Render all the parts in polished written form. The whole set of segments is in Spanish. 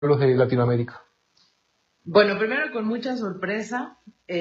pueblos de Latinoamérica? Bueno, primero con mucha sorpresa,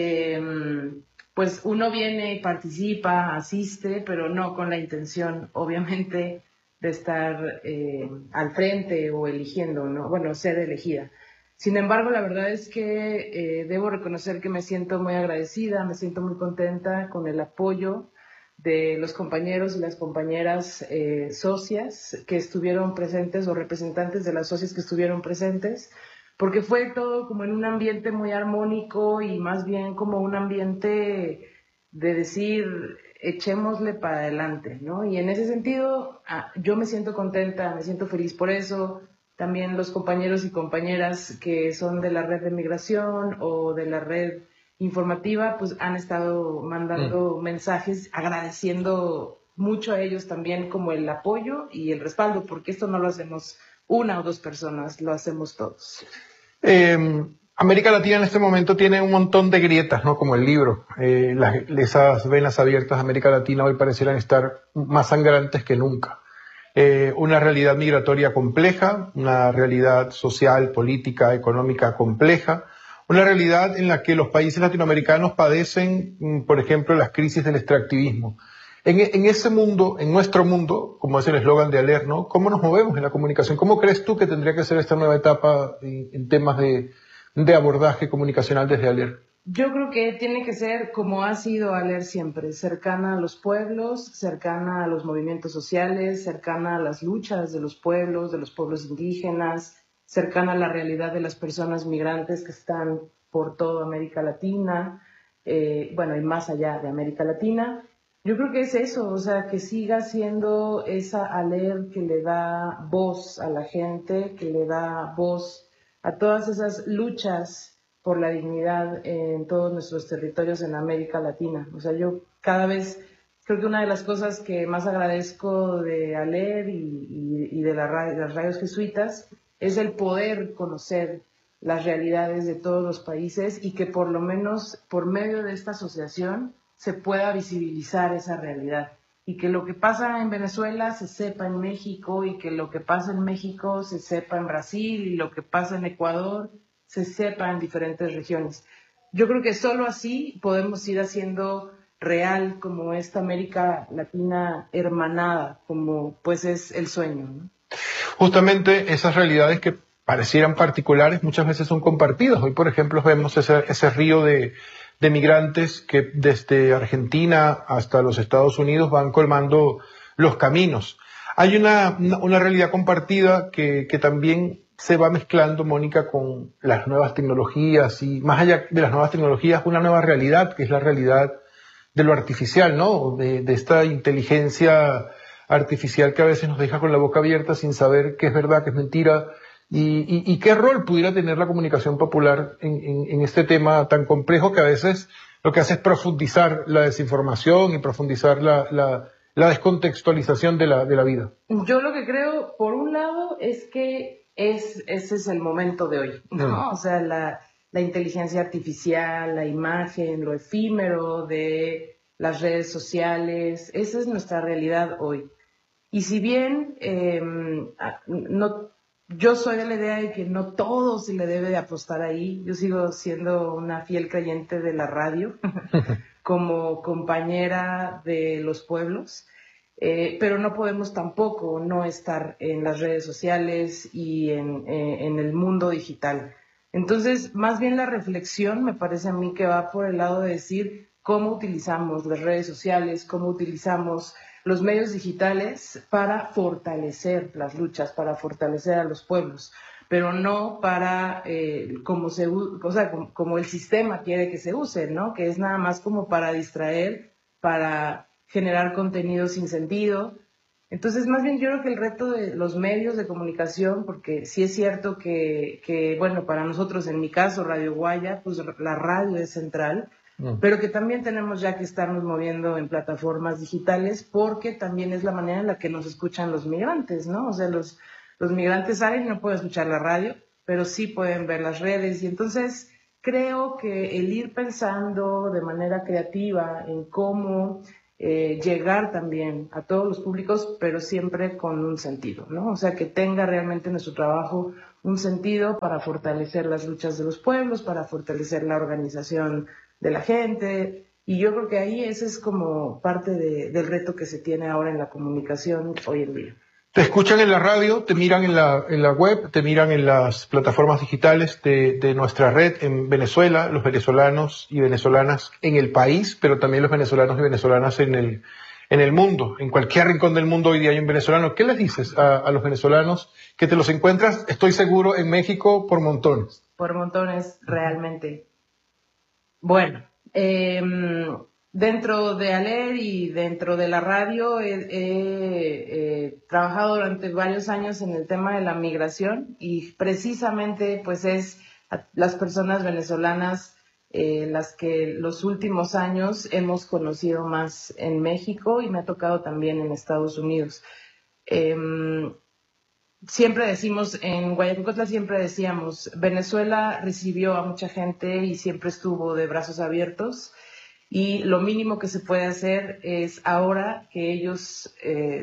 pues uno viene y participa, asiste, pero no con la intención, obviamente, de estar al frente o eligiendo, ¿no? Bueno, ser elegida. Sin embargo, la verdad es que debo reconocer que me siento muy agradecida, me siento muy contenta con el apoyo de los compañeros y las compañeras socias que estuvieron presentes o representantes de las socias que estuvieron presentes, porque fue todo como en un ambiente muy armónico y más bien como un ambiente de decir, echémosle para adelante, ¿no? Y en ese sentido, yo me siento contenta, me siento feliz por eso. También los compañeros y compañeras que son de la red de migración o de la red informativa, pues han estado mandando mensajes agradeciendo mucho a ellos también como el apoyo y el respaldo, porque esto no lo hacemos una o dos personas, lo hacemos todos. América Latina en este momento tiene un montón de grietas, ¿no? Como el libro. Esas venas abiertas de América Latina hoy parecieran estar más sangrantes que nunca. Una realidad migratoria compleja, una realidad social, política, económica compleja, una realidad en la que los países latinoamericanos padecen, por ejemplo, las crisis del extractivismo. En ese mundo, en nuestro mundo, como es el eslogan de ALER, ¿no? ¿Cómo nos movemos en la comunicación? ¿Cómo crees tú que tendría que ser esta nueva etapa en temas de abordaje comunicacional desde ALER? Yo creo que tiene que ser como ha sido ALER siempre, cercana a los pueblos, cercana a los movimientos sociales, cercana a las luchas de los pueblos indígenas, cercana a la realidad de las personas migrantes que están por toda América Latina, bueno, y más allá de América Latina. Yo creo que es eso, o sea, que siga siendo esa ALER que le da voz a la gente, que le da voz a todas esas luchas por la dignidad en todos nuestros territorios en América Latina. O sea, yo cada vez creo que una de las cosas que más agradezco de ALER y de las radios jesuitas es el poder conocer las realidades de todos los países y que por lo menos por medio de esta asociación se pueda visibilizar esa realidad y que lo que pasa en Venezuela se sepa en México y que lo que pasa en México se sepa en Brasil y lo que pasa en Ecuador se sepa en diferentes regiones. Yo creo que solo así podemos ir haciendo real como esta América Latina hermanada, como pues es el sueño, ¿no? Justamente esas realidades que parecieran particulares muchas veces son compartidas. Hoy, por ejemplo, vemos ese río de migrantes que desde Argentina hasta los Estados Unidos van colmando los caminos. Hay una realidad compartida que también se va mezclando, Mónica, con las nuevas tecnologías y más allá de las nuevas tecnologías, una nueva realidad, que es la realidad de lo artificial, ¿no? De esta inteligencia artificial que a veces nos deja con la boca abierta sin saber qué es verdad, qué es mentira, y qué rol pudiera tener la comunicación popular en este tema tan complejo que a veces lo que hace es profundizar la desinformación y profundizar la descontextualización de la vida. Yo lo que creo, por un lado, es que ese es el momento de hoy, ¿no? O sea, la inteligencia artificial, la imagen, lo efímero de las redes sociales, esa es nuestra realidad hoy. Y si bien no, yo soy de la idea de que no todo se le debe de apostar ahí, yo sigo siendo una fiel creyente de la radio como compañera de los pueblos, pero no podemos tampoco no estar en las redes sociales y en el mundo digital. Entonces, más bien la reflexión me parece a mí que va por el lado de decir cómo utilizamos las redes sociales, cómo utilizamos los medios digitales para fortalecer las luchas, para fortalecer a los pueblos, pero no para como el sistema quiere que se use, ¿no? Que es nada más como para distraer, para generar contenido sin sentido. Entonces, más bien yo creo que el reto de los medios de comunicación, porque sí es cierto que bueno, para nosotros, en mi caso, Radio Guaya, pues la radio es central, pero que también tenemos ya que estarnos moviendo en plataformas digitales porque también es la manera en la que nos escuchan los migrantes, ¿no? O sea, los migrantes salen y no pueden escuchar la radio, pero sí pueden ver las redes y entonces creo que el ir pensando de manera creativa en cómo llegar también a todos los públicos, pero siempre con un sentido, ¿no? O sea, que tenga realmente nuestro trabajo un sentido para fortalecer las luchas de los pueblos, para fortalecer la organización de la gente. Y yo creo que ahí ese es como parte del reto que se tiene ahora en la comunicación hoy en día. Te escuchan en la radio, te miran en la web, te miran en las plataformas digitales de nuestra red en Venezuela, los venezolanos y venezolanas en el país, pero también los venezolanos y venezolanas en el mundo. En cualquier rincón del mundo hoy día hay un venezolano. ¿Qué les dices a los venezolanos que te los encuentras, estoy seguro, en México por montones? Por montones, realmente. Bueno, dentro de ALER y dentro de la radio he trabajado durante varios años en el tema de la migración y precisamente pues es las personas venezolanas las que los últimos años hemos conocido más en México y me ha tocado también en Estados Unidos. Siempre decimos, en Guayacocotla siempre decíamos, Venezuela recibió a mucha gente y siempre estuvo de brazos abiertos. Y lo mínimo que se puede hacer es ahora que ellos,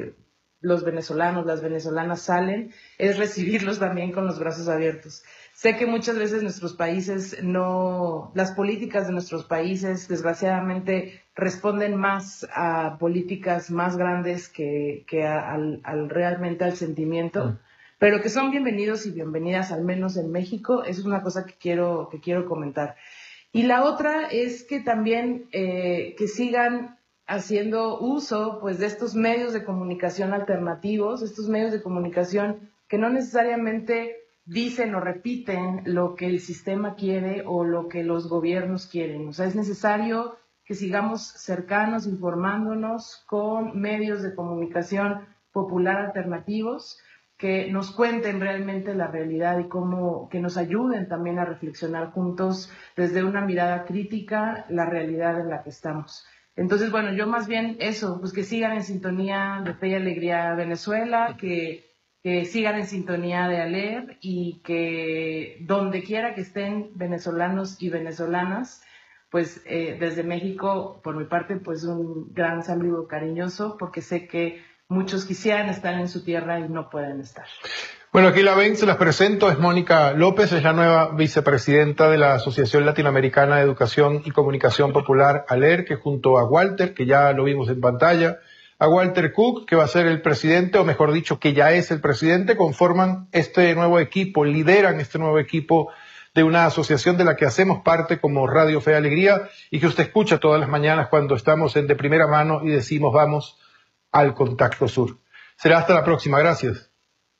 los venezolanos, las venezolanas salen, es recibirlos también con los brazos abiertos. Sé que muchas veces nuestros países las políticas de nuestros países desgraciadamente responden más a políticas más grandes que realmente al sentimiento, pero que son bienvenidos y bienvenidas, al menos en México. Eso es una cosa que quiero comentar. Y la otra es que también que sigan haciendo uso pues de estos medios de comunicación alternativos, estos medios de comunicación que no necesariamente dicen o repiten lo que el sistema quiere o lo que los gobiernos quieren. O sea, es necesario que sigamos cercanos, informándonos con medios de comunicación popular alternativos que nos cuenten realmente la realidad y que nos ayuden también a reflexionar juntos desde una mirada crítica la realidad en la que estamos. Entonces, bueno, yo más bien eso, pues que sigan en sintonía de Fe y Alegría Venezuela, que sigan en sintonía de ALER y que donde quiera que estén venezolanos y venezolanas, pues desde México, por mi parte, pues un gran saludo cariñoso, porque sé que muchos quisieran estar en su tierra y no pueden estar. Bueno, aquí la ven, se las presento, es Mónica López, es la nueva vicepresidenta de la Asociación Latinoamericana de Educación y Comunicación Popular, ALER, que junto a Walter, que ya lo vimos en pantalla, a Walter Cook, que va a ser el presidente, o mejor dicho, que ya es el presidente, conforman este nuevo equipo, lideran este nuevo equipo de una asociación de la que hacemos parte como Radio Fe y Alegría y que usted escucha todas las mañanas cuando estamos de primera mano y decimos vamos al Contacto Sur. Será hasta la próxima. Gracias.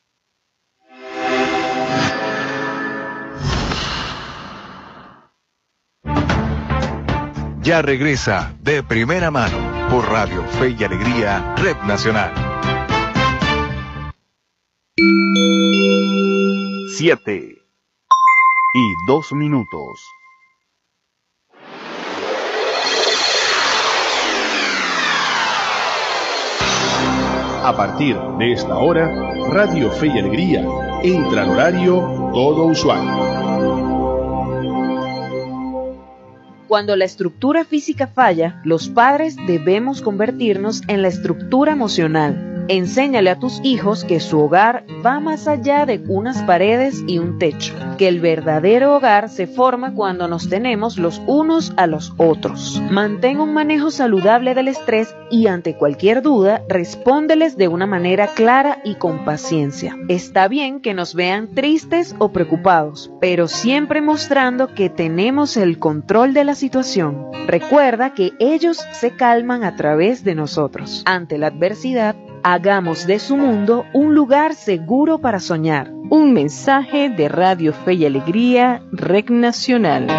Ya regresa de primera mano por Radio Fe y Alegría, Red Nacional. 7:02. A partir de esta hora, Radio Fe y Alegría entra al horario todo usuario. Cuando la estructura física falla, los padres debemos convertirnos en la estructura emocional. Enséñale a tus hijos que su hogar va más allá de unas paredes y un techo, que el verdadero hogar se forma cuando nos tenemos los unos a los otros. Mantén un manejo saludable del estrés y ante cualquier duda, respóndeles de una manera clara y con paciencia. Está bien que nos vean tristes o preocupados, pero siempre mostrando que tenemos el control de la situación. Recuerda que ellos se calman a través de nosotros. Ante la adversidad, hagamos de su mundo un lugar seguro para soñar. Un mensaje de Radio Fe y Alegría, Red Nacional.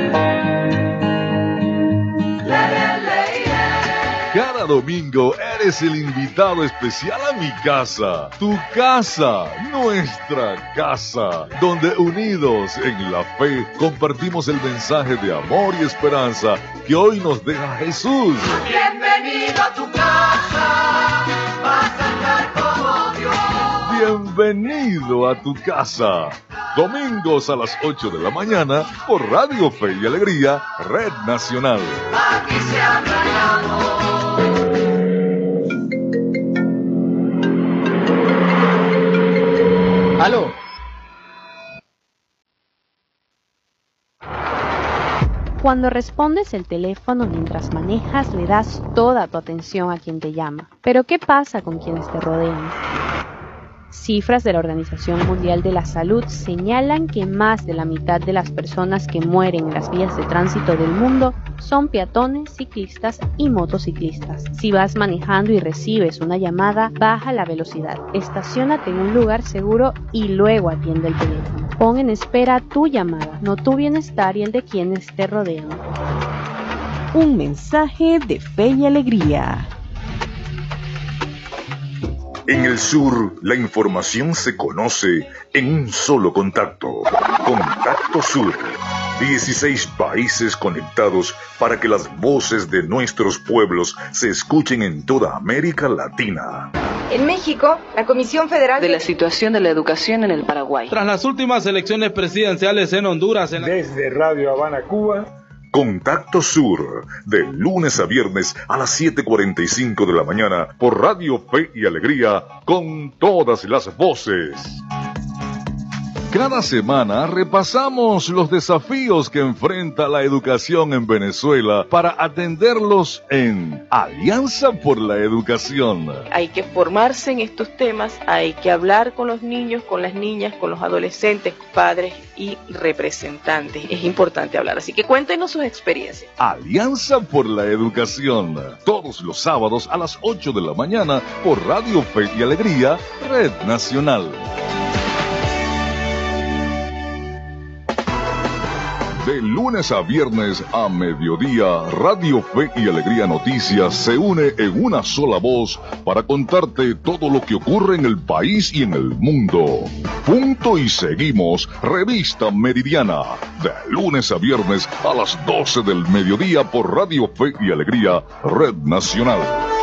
Cada domingo eres el invitado especial a mi casa, tu casa, nuestra casa, donde unidos en la fe compartimos el mensaje de amor y esperanza que hoy nos deja Jesús. Bienvenido a tu casa, vas a estar como Dios. Bienvenido a tu casa. Domingos a las 8 de la mañana por Radio Fe y Alegría, Red Nacional. Aquí se habla de amor. ¡Aló! Cuando respondes el teléfono mientras manejas, le das toda tu atención a quien te llama. Pero ¿qué pasa con quienes te rodean? Cifras de la Organización Mundial de la Salud señalan que más de la mitad de las personas que mueren en las vías de tránsito del mundo son peatones, ciclistas y motociclistas. Si vas manejando y recibes una llamada, baja la velocidad, estaciónate en un lugar seguro y luego atiende el teléfono. Pon en espera tu llamada, no tu bienestar y el de quienes te rodean. Un mensaje de fe y alegría. En el sur, la información se conoce en un solo contacto. Contacto Sur. 16 países conectados para que las voces de nuestros pueblos se escuchen en toda América Latina. En México, la Comisión Federal de la situación de la educación en el Paraguay. Tras las últimas elecciones presidenciales en Honduras. Desde Radio Habana, Cuba. Contacto Sur, de lunes a viernes a las 7:45 de la mañana por Radio Fe y Alegría, con todas las voces. Cada semana repasamos los desafíos que enfrenta la educación en Venezuela para atenderlos en Alianza por la Educación. Hay que formarse en estos temas, hay que hablar con los niños, con las niñas, con los adolescentes, padres y representantes. Es importante hablar, así que cuéntenos sus experiencias. Alianza por la Educación, todos los sábados a las 8 de la mañana por Radio Fe y Alegría, Red Nacional. De lunes a viernes a mediodía, Radio Fe y Alegría Noticias se une en una sola voz para contarte todo lo que ocurre en el país y en el mundo. Punto y seguimos, Revista Meridiana, de lunes a viernes a las 12 del mediodía por Radio Fe y Alegría, Red Nacional.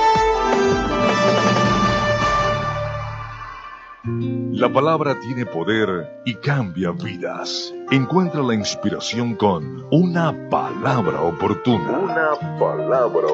La palabra tiene poder y cambia vidas. Encuentra la inspiración con una palabra oportuna. Una palabra